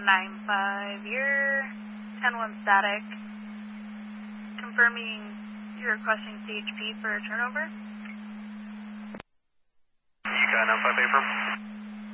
95, you're 10-1 static, confirming you're requesting CHP for a turnover. You got 95 paper?